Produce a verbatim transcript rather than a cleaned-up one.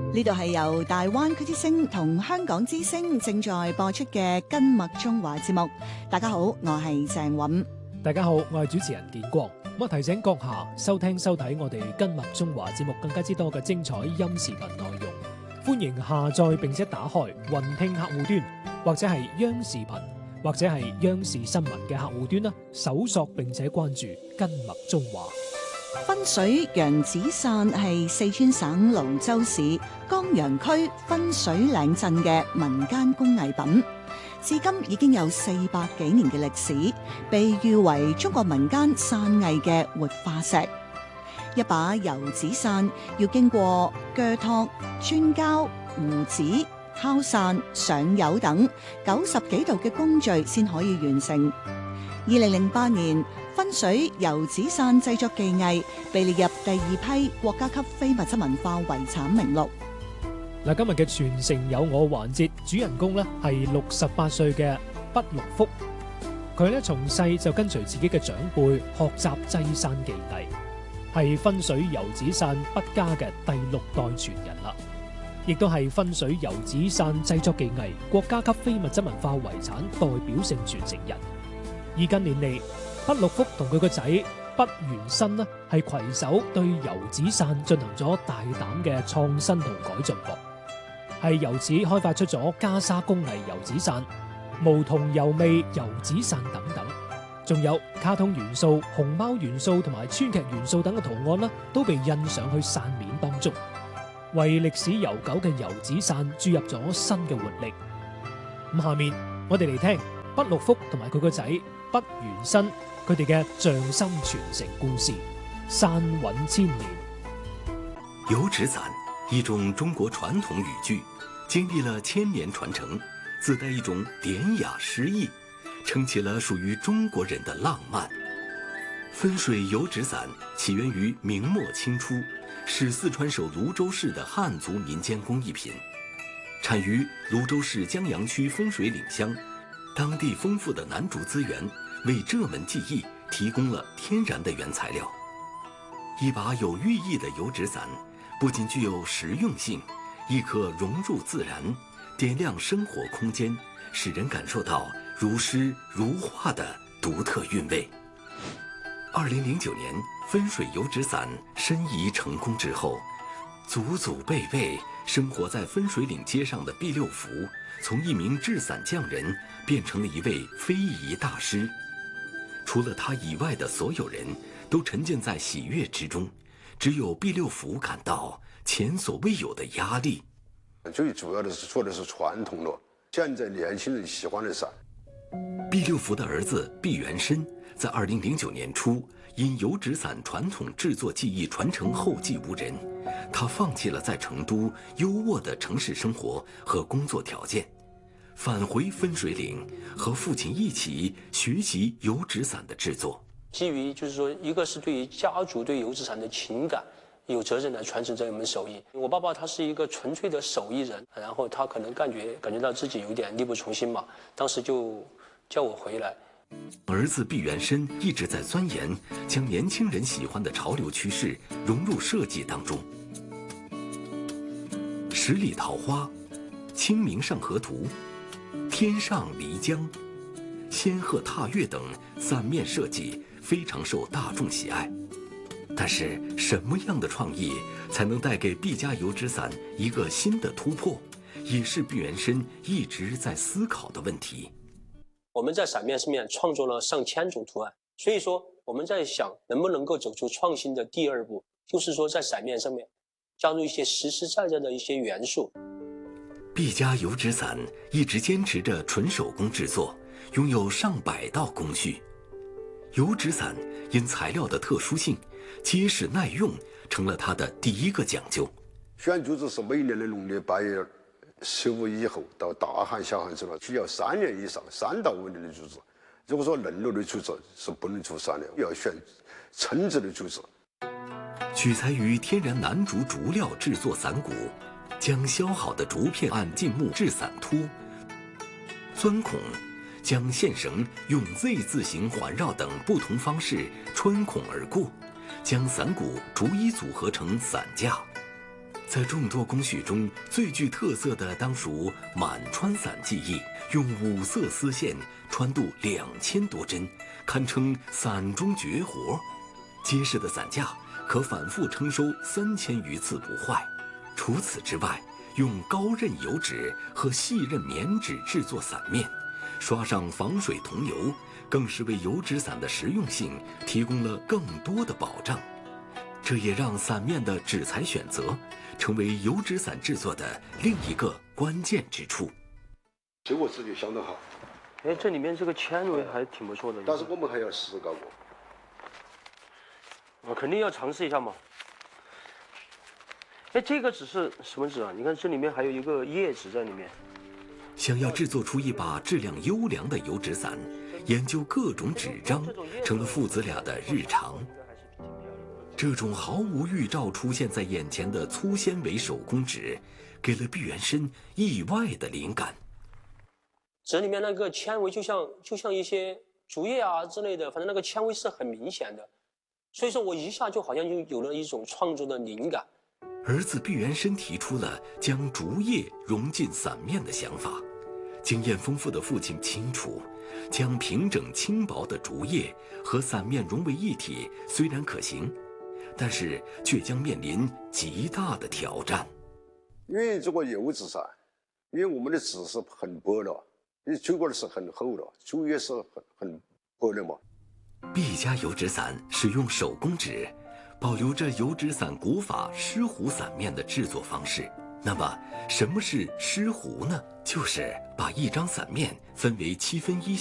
呢度係由大灣區之聲同香港之聲正在播出嘅《根脈中華》節目。大家好，我係鄭韻。 大家好，我係主持人建光。咁啊，提醒閣下收聽收睇我哋《根脈中華》節目更加之多嘅精彩音視頻內容，歡迎下載並且打開雲聽客戶端，或者係央視頻，或者係央視新聞嘅客戶端啦，搜索並且關注《根脈中華》。 分水洋紙傘係四川省瀘州市江陽區分水嶺鎮嘅民間工藝品，至今已經有四百幾年嘅歷史，被譽為中國民間傘藝嘅活化石。一把油紙傘要經過鋸拓、磚膠、糊紙、敲傘、上釉等九十幾道嘅工序先可以完成。二零零八年，分水油紙傘製作技藝被列入第二批國家級非物質文化遺產名錄。 嗱，今日嘅傳承有我環節，主人公咧係六十八歲嘅畢陸福。佢咧從細就跟隨自己嘅長輩學習製傘技藝，係分水油紙傘畢家嘅第六代傳人啦，亦都係分水油紙傘製作技藝國家級非物質文化遺產代表性傳承人。而近年嚟，畢陸福同佢個仔畢元新呢係攜手對油紙傘進行咗大膽嘅創新同改進噃，係由此開發出咗袈裟工藝油紙傘、巫童油味油紙傘等等，仲有卡通元素、熊貓元素同埋川劇元素等嘅圖案呢，都被印上去傘面當中，為歷史悠久嘅油紙傘注入咗新嘅活力。咁下面我哋嚟聽畢陸福同埋佢個仔畢元新佢哋嘅匠心傳承故事，傘韻千年。 油紙傘，一種中國傳統語句，經歷了千年傳承，自帶一種典雅詩意，撐起了屬於中國人的浪漫。分水油紙傘起源於明末清初，是四川省瀘州市的漢族民間工藝品，產於瀘州市江陽區分水嶺鄉，當地豐富的楠竹資源為這門技藝提供了天然的原材料。一把有寓意的油紙傘，不僅具有實用性，亦可融入自然，點亮生活空間，使人感受到如詩如畫的獨特韻味。二零零九年，分水油紙傘申遺成功之後，祖祖輩輩生活在分水嶺街上的畢陸福，從一名製傘匠人變成了一位非遺大師。除了他以外的所有人都沉浸在喜悅之中，只有畢陸福感到前所未有的壓力。 最主要的是做的是傳統的，現在年輕人喜歡的傘。 畢陸福的兒子畢元新在二零零九年初因油紙傘傳統製作技藝傳承後繼無人，他放棄了在成都優渥的城市生活和工作條件，返回分水嶺，和父親一起學習油紙傘的製作。 基於就是說，一個是對於家族對油紙傘的情感，有責任來傳承這一門手藝。我爸爸他是一個純粹的手藝人，然後他可能感覺感覺到自己有點力不從心嘛，當時就叫我回來。 兒子畢元新一直在鑽研將年輕人喜歡的潮流趨勢融入設計當中。十里桃花、清明上河圖、天上漓江、仙鶴踏月等傘面設計非常受大眾喜愛。但是什麼樣的創意才能帶給畢家油紙傘一個新的突破，也是畢元新一直在思考的問題。 我們在傘面上面創作了上千種圖案，所以說我們在想能不能夠走出創新的第二步，就是說在傘面上面加入一些實實在在的一些元素。 畢家油紙傘一直堅持着純手工製作，擁有上百道工序。油紙傘因材料的特殊性，結實耐用成了它的第一個講究。 選竹子是每年的農曆八月十五以後到大寒小寒時了，需要三年以上三到五年的竹子。如果說嫩綠的竹子是不能出傘的，要選稱製的竹子。 取材於天然楠竹竹料製作傘骨，將削好的竹片按進木製傘托，鑽孔，將線繩用 Z 字形環繞等不同方式穿孔而過，將傘骨逐一組合成傘架。 在众多工序中，最具特色的当属满穿伞技艺，用五色丝线穿度两千多针，堪称伞中绝活。结实的伞架可反复称收三千余次不坏。除此之外，用高韧油纸和细韧棉纸制作伞面，刷上防水桐油，更是为油纸伞的实用性提供了更多的保障。这也让伞面的纸材选择成为油纸伞制作的另一个关键之处。 效果质地相当好。 哎，这里面这个纤维还挺不错的。 但是我们还要试搞过。 我肯定要尝试一下嘛。哎，这个纸是什么纸啊？你看这里面还有一个叶纸在里面。 想要制作出一把质量优良的油纸伞，研究各种纸张成了父子俩的日常。这种毫无预兆出现在眼前的粗纤维手工纸，给了毕元生意外的灵感。 纸里面那个纤维就像就像一些竹叶啊之类的，反正那个纤维是很明显的，所以说我一下就好像就有了一种创作的灵感。 儿子毕元生提出了将竹叶融进伞面的想法。经验丰富的父亲清楚，将平整轻薄的竹叶和伞面融为一体虽然可行，但是却将面临极大的挑战。 因为这个油纸伞，因为我们的纸是很薄的，因为竹竿是很厚的，竹叶是很很薄的嘛。 毕家油纸伞使用手工纸，保留着油纸伞古法湿糊伞面的制作方式。那么，什么是湿糊呢？就是把一张伞面分为七分一